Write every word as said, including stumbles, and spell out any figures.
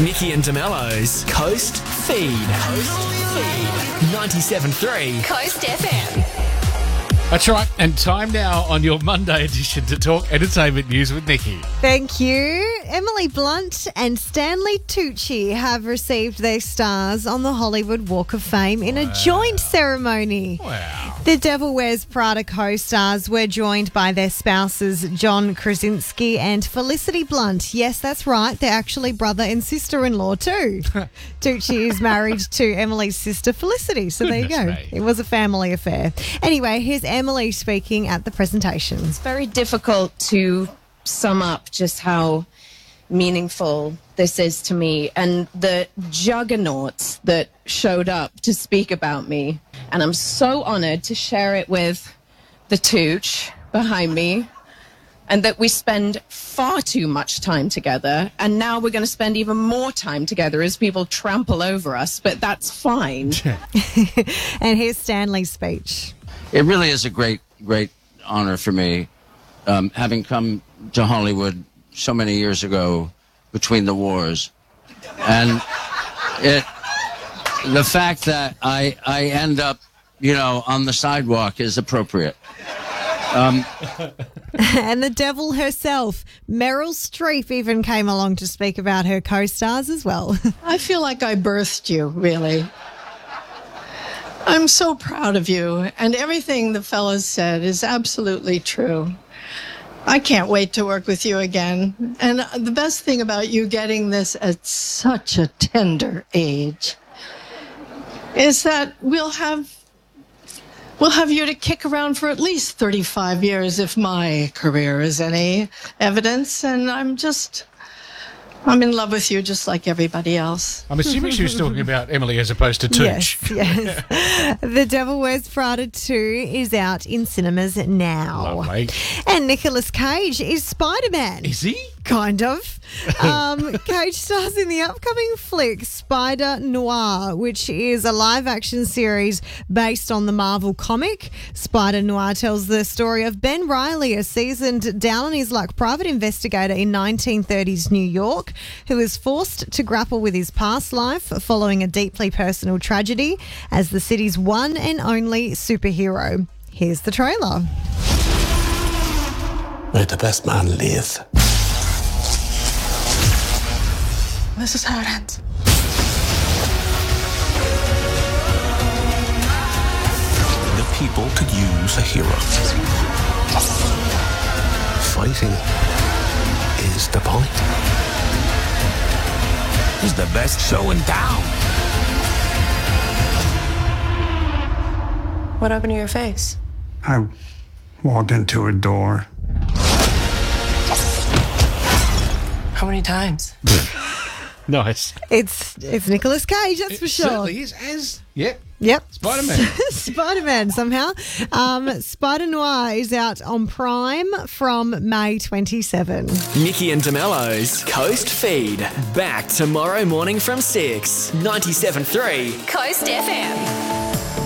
Nikki and DeMello's Coast Feed. Coast Feed. ninety-seven point three Coast F M. That's right, and time now on your Monday edition to talk entertainment news with Nikki. Thank you. Emily Blunt and Stanley Tucci have received their stars on the Hollywood Walk of Fame in a joint ceremony. Wow. The Devil Wears Prada co-stars were joined by their spouses John Krasinski and Felicity Blunt. Yes, that's right. They're actually brother and sister-in-law too. Tucci is married to Emily's sister Felicity, so there you go. Goodness me. It was a family affair. Anyway, here's Emily speaking at the presentation. It's very difficult to sum up just how meaningful this is to me and the juggernauts that showed up to speak about me. And I'm so honored to share it with the Tooch behind me, and that we spend far too much time together. And now we're going to spend even more time together as people trample over us, but that's fine. And here's Stanley's speech. It really is a great, great honor for me, um, having come to Hollywood so many years ago between the wars. And it, the fact that I, I end up, you know, on the sidewalk is appropriate. Um, And the devil herself, Meryl Streep, even came along to speak about her co-stars as well. I feel like I birthed you, really. I'm so proud of you, and everything the fellas said is absolutely true. I can't wait to work with you again. And the best thing about you getting this at such a tender age is that we'll have we'll have you to kick around for at least thirty-five years if my career is any evidence. And I'm just, I'm in love with you just like everybody else. I'm assuming she was talking about Emily as opposed to Tooch. Yes, yes. The Devil Wears Prada two is out in cinemas now. Lovely. And Nicolas Cage is Spider-Man. Is he? Kind of. Um, Cage stars in the upcoming flick Spider Noir, which is a live-action series based on the Marvel comic. Spider Noir tells the story of Ben Reilly, a seasoned down-on-his-luck private investigator in nineteen thirties New York, who is forced to grapple with his past life following a deeply personal tragedy as the city's one and only superhero. Here's the trailer. May the best man live. This is how it ends. The people could use a hero. Fighting is the point. He's the best show in town. What happened to your face? I walked into a door. How many times? Nice. It's it's Nicolas Cage, that's It for sure. certainly is. As, yep. Yep. Spider-Man. Spider-Man somehow. Um, Spider Noir is out on Prime from May twenty-seventh. Nikki and DeMello's Coast Feed. Back tomorrow morning from six. ninety-seven point three Coast F M.